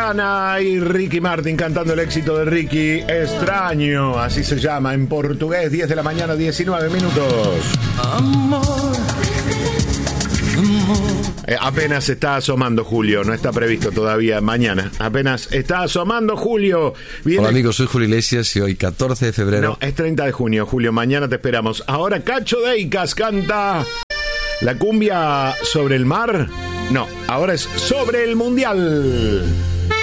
Susana y Ricky Martin cantando el éxito de Ricky, Extraño, así se llama en portugués. 10 de la mañana, 19 minutos. Amor. Apenas está asomando Julio, no está previsto todavía mañana. Apenas está asomando Julio. Hola amigos, soy Julio Iglesias y hoy 14 de febrero. No, es 30 de junio, Julio, mañana te esperamos. Ahora Cacho Deicas canta la cumbia sobre el mar. No, ahora es sobre el mundial.